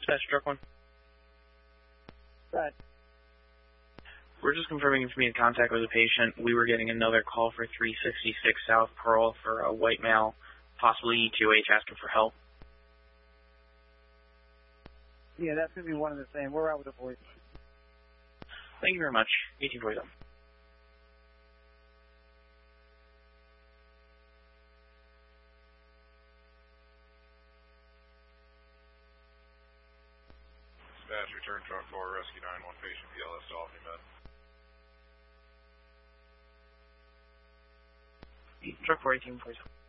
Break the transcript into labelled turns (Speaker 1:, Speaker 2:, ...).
Speaker 1: Dispatch truck 1.
Speaker 2: Right.
Speaker 1: We're just confirming if we made contact with the patient. We were getting another call for 366 South Pearl for a white male, possibly E2H, asking for help.
Speaker 2: Yeah, that's going to be one of the same. We're out with the voice.
Speaker 1: Thank you very much. 1847.
Speaker 3: Dispatch, return truck 4, rescue 9-1 patient, PLS to Albany Med.
Speaker 1: Truck 4, 1847.